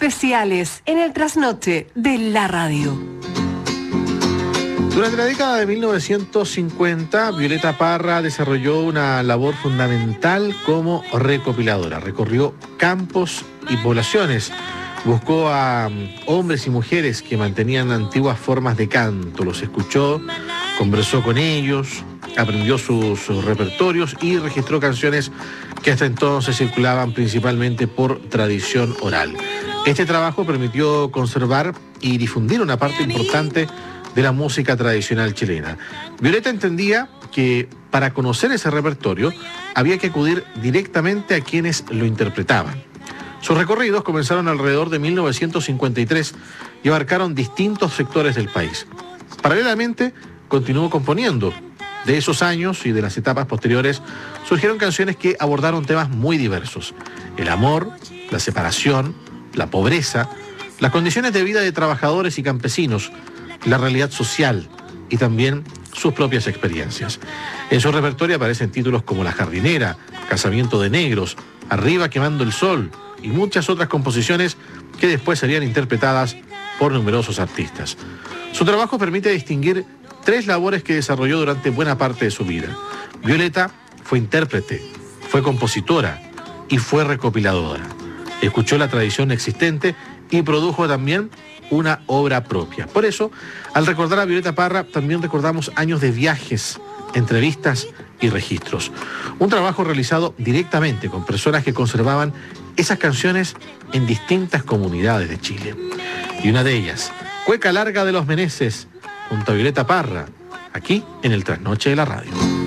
especiales en el trasnoche de la radio. Durante la década de 1950, Violeta Parra desarrolló una labor fundamental como recopiladora. Recorrió campos y poblaciones. Buscó a hombres y mujeres que mantenían antiguas formas de canto. Los escuchó, conversó con ellos, aprendió sus repertorios y registró canciones que hasta entonces circulaban principalmente por tradición oral. Este trabajo permitió conservar y difundir una parte importante de la música tradicional chilena. Violeta entendía que para conocer ese repertorio había que acudir directamente a quienes lo interpretaban. Sus recorridos comenzaron alrededor de 1953 y abarcaron distintos sectores del país. Paralelamente, continuó componiendo. De esos años y de las etapas posteriores surgieron canciones que abordaron temas muy diversos: el amor, la separación, la pobreza, las condiciones de vida de trabajadores y campesinos, la realidad social y también sus propias experiencias. En su repertorio aparecen títulos como La jardinera, Casamiento de negros, Arriba quemando el sol y muchas otras composiciones que después serían interpretadas por numerosos artistas. Su trabajo permite distinguir tres labores que desarrolló durante buena parte de su vida. Violeta fue intérprete, fue compositora y fue recopiladora. Escuchó la tradición existente y produjo también una obra propia. Por eso, al recordar a Violeta Parra, también recordamos años de viajes, entrevistas y registros. Un trabajo realizado directamente con personas que conservaban esas canciones en distintas comunidades de Chile. Y una de ellas, Cueca Larga de los Meneses, junto a Violeta Parra, aquí en el Trasnoche de la Radio.